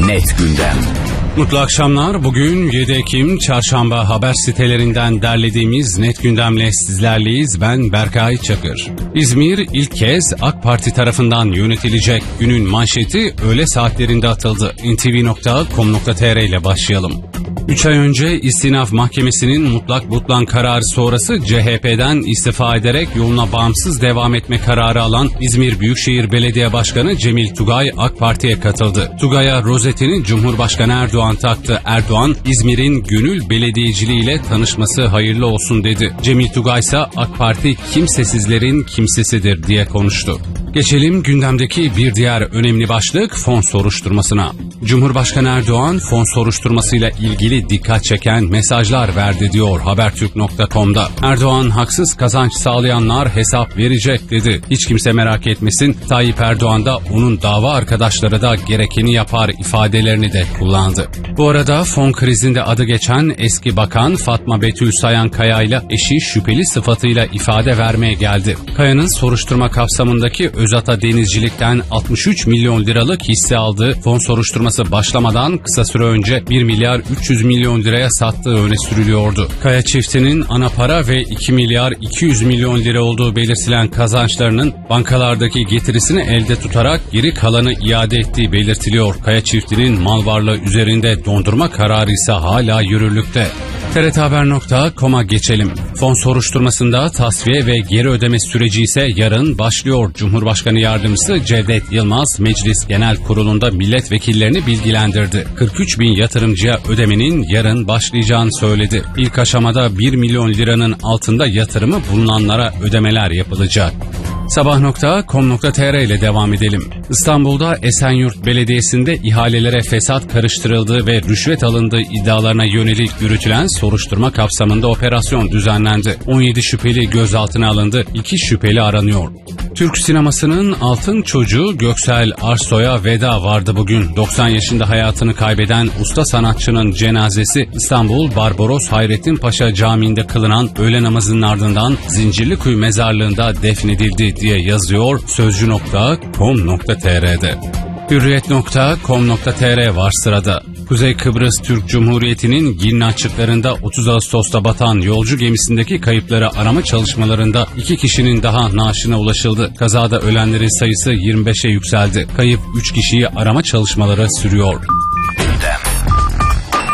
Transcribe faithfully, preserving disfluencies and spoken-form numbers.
Net Gündem. Mutlu akşamlar. Bugün yedi Ekim Çarşamba, haber sitelerinden derlediğimiz Net Gündem'le sizlerleyiz. Ben Berkay Çakır. İzmir ilk kez AK Parti tarafından yönetilecek. Günün manşeti öğle saatlerinde atıldı. en te ve nokta com nokta te er ile başlayalım. üç ay önce İstinaf Mahkemesi'nin mutlak butlan kararı sonrası C H P'den istifa ederek yoluna bağımsız devam etme kararı alan İzmir Büyükşehir Belediye Başkanı Cemil Tugay AK Parti'ye katıldı. Tugay'a rozetini Cumhurbaşkanı Erdoğan taktı. Erdoğan, İzmir'in gönül belediyeciliğiyle tanışması hayırlı olsun dedi. Cemil Tugay ise AK Parti kimsesizlerin kimsesidir diye konuştu. Geçelim gündemdeki bir diğer önemli başlık fon soruşturmasına. Cumhurbaşkanı Erdoğan fon soruşturmasıyla ilgili dikkat çeken mesajlar verdi diyor habertürk nokta com'da. Erdoğan haksız kazanç sağlayanlar hesap verecek dedi. Hiç kimse merak etmesin, Tayyip Erdoğan da onun dava arkadaşları da gerekeni yapar ifadelerini de kullandı. Bu arada fon krizinde adı geçen eski bakan Fatma Betül Sayan Kaya ile eşi şüpheli sıfatıyla ifade vermeye geldi. Kaya'nın soruşturma kapsamındaki Özata Denizcilik'ten altmış üç milyon liralık hisse aldığı fon soruşturması başlamadan kısa süre önce bir milyar üç yüz milyon liraya sattığı öne sürülüyordu. Kaya çiftinin ana para ve iki milyar iki yüz milyon lira olduğu belirtilen kazançlarının bankalardaki getirisini elde tutarak geri kalanı iade ettiği belirtiliyor. Kaya çiftinin mal varlığı üzerinde dondurma kararı ise hala yürürlükte. te er te haber nokta com'a geçelim. Fon soruşturmasında tasfiye ve geri ödeme süreci ise yarın başlıyor. Cumhurbaşkanı Yardımcısı Cevdet Yılmaz, Meclis Genel Kurulu'nda milletvekillerini bilgilendirdi. kırk üç bin yatırımcıya ödemenin yarın başlayacağını söyledi. İlk aşamada bir milyon liranın altında yatırımı bulunanlara ödemeler yapılacak. sabah nokta com nokta te er ile devam edelim. İstanbul'da Esenyurt Belediyesi'nde ihalelere fesat karıştırıldığı ve rüşvet alındığı iddialarına yönelik yürütülen soruşturma kapsamında operasyon düzenlendi. on yedi şüpheli gözaltına alındı. iki şüpheli aranıyor. Türk sinemasının altın çocuğu Göksel Arsoy'a veda vardı bugün. doksan yaşında hayatını kaybeden usta sanatçının cenazesi İstanbul Barbaros Hayrettin Paşa Camii'nde kılınan öğle namazının ardından Zincirlikuyu mezarlığında defnedildi diye yazıyor sözcü nokta com nokta te er'de. hürriyet nokta com nokta te er var sırada. Kuzey Kıbrıs Türk Cumhuriyeti'nin Girne açıklarında otuz Ağustos'ta batan yolcu gemisindeki kayıpları arama çalışmalarında iki kişinin daha naaşına ulaşıldı. Kazada ölenlerin sayısı yirmi beşe yükseldi. Kayıp üç kişiyi arama çalışmaları sürüyor.